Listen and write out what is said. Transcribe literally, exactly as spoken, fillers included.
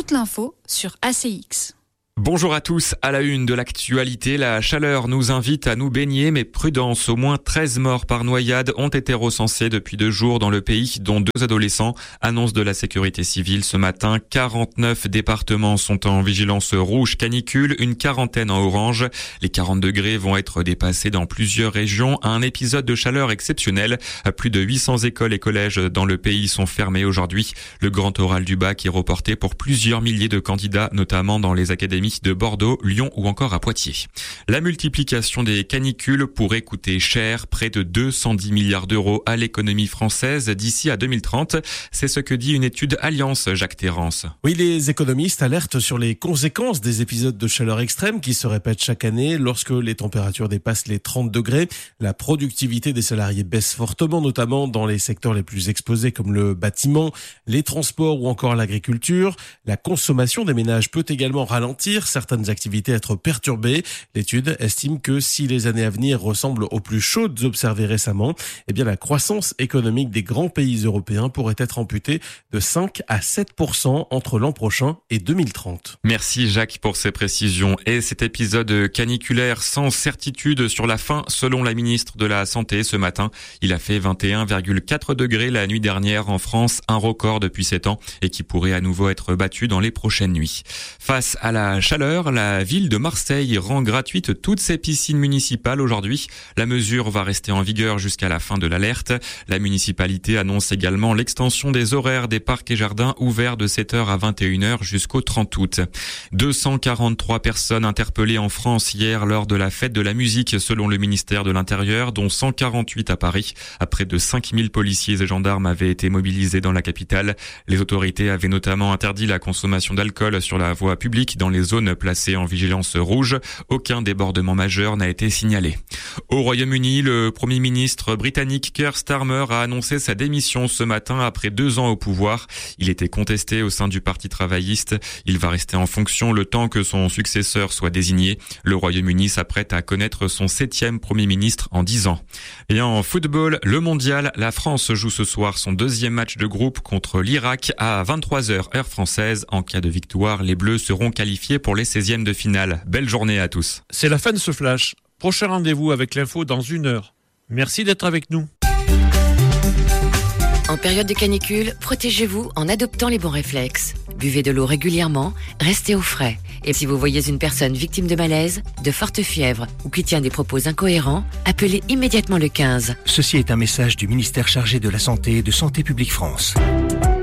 toute l'info sur A C X. Bonjour à tous, à la une de l'actualité, la chaleur nous invite à nous baigner, mais prudence, au moins treize morts par noyade ont été recensés depuis deux jours dans le pays, dont deux adolescents. Annonce de la sécurité civile ce matin, quarante-neuf départements sont en vigilance rouge canicule, une quarantaine en orange. Les quarante degrés vont être dépassés dans plusieurs régions, un épisode de chaleur exceptionnel. Plus de huit cents écoles et collèges dans le pays sont fermés aujourd'hui. Le grand oral du bac est reporté pour plusieurs milliers de candidats, notamment dans les académies de Bordeaux, Lyon ou encore à Poitiers. La multiplication des canicules pourrait coûter cher, près de deux cent dix milliards d'euros à l'économie française d'ici à deux mille trente. C'est ce que dit une étude Alliance, Jacques Terrance. Oui, les économistes alertent sur les conséquences des épisodes de chaleur extrême qui se répètent chaque année. Lorsque les températures dépassent les trente degrés, la productivité des salariés baisse fortement, notamment dans les secteurs les plus exposés comme le bâtiment, les transports ou encore l'agriculture. La consommation des ménages peut également ralentir, certaines activités être perturbées. L'étude estime que si les années à venir ressemblent aux plus chaudes observées récemment, eh bien la croissance économique des grands pays européens pourrait être amputée de cinq à sept pour cent entre l'an prochain et deux mille trente. Merci Jacques pour ces précisions. Et cet épisode caniculaire sans certitude sur la fin, selon la ministre de la Santé ce matin, il a fait vingt et un virgule quatre degrés la nuit dernière en France, un record depuis sept ans et qui pourrait à nouveau être battu dans les prochaines nuits. Face à la chaleur, la ville de Marseille rend gratuite toutes ses piscines municipales aujourd'hui. La mesure va rester en vigueur jusqu'à la fin de l'alerte. La municipalité annonce également l'extension des horaires des parcs et jardins ouverts de sept heures à vingt et une heures jusqu'au trente août. deux cent quarante-trois personnes interpellées en France hier lors de la fête de la musique selon le ministère de l'Intérieur, dont cent quarante-huit à Paris. Près de cinq mille policiers et gendarmes avaient été mobilisés dans la capitale. Les autorités avaient notamment interdit la consommation d'alcool sur la voie publique dans les zones placées en vigilance rouge. Aucun débordement majeur n'a été signalé. Au Royaume-Uni, le Premier ministre britannique Keir Starmer a annoncé sa démission ce matin après deux ans au pouvoir. Il était contesté au sein du Parti travailliste. Il va rester en fonction le temps que son successeur soit désigné. Le Royaume-Uni s'apprête à connaître son septième Premier ministre en dix ans. Et en football, le mondial, la France joue ce soir son deuxième match de groupe contre l'Irak à vingt-trois heures heure française. En cas de victoire, les Bleus seront qualifiés pour les seizièmes de finale. Belle journée à tous. C'est la fin de ce flash. Prochain rendez-vous avec l'info dans une heure. Merci d'être avec nous. En période de canicule, protégez-vous en adoptant les bons réflexes. Buvez de l'eau régulièrement, restez au frais. Et si vous voyez une personne victime de malaise, de forte fièvre ou qui tient des propos incohérents, appelez immédiatement le quinze. Ceci est un message du ministère chargé de la Santé et de Santé publique France.